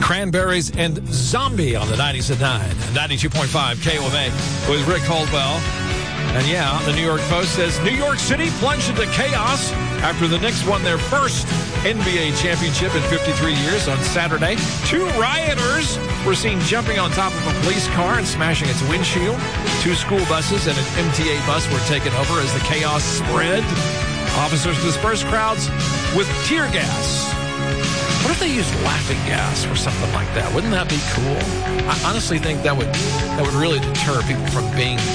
Cranberries and Zombie on the 90s at 9. 92.5 KOMA with Rick Caldwell. And yeah, the New York Post says New York City plunged into chaos after the Knicks won their first NBA championship in 53 years on Saturday. 2 rioters were seen jumping on top of a police car and smashing its windshield. 2 school buses and an MTA bus were taken over as the chaos spread. Officers dispersed crowds with tear gas. What if they used laughing gas or something like that? Wouldn't that be cool? I honestly think that would really deter people from being